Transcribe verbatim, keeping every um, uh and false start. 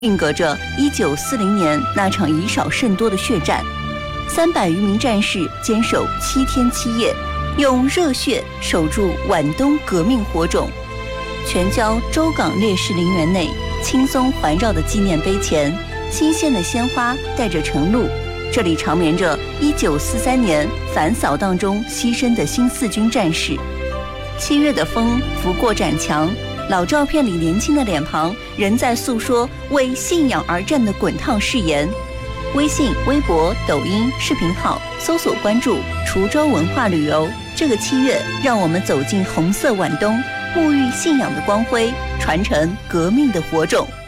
定格着一九四零年那场以少胜多的血战。三百余名战士坚守七天七夜，用热血守住皖东革命火种。全郊周港烈士陵园内，青松环绕的纪念碑前，新鲜的鲜花带着晨露。这里长眠着一九四三年反扫荡中牺牲的新四军战士。七月的风拂过展墙，老照片里年轻的脸庞仍在诉说为信仰而战的滚烫誓言。微信、微博、抖音视频号搜索关注滁州文化旅游。这个七月，让我们走进红色皖东，沐浴信仰的光辉，传承革命的火种。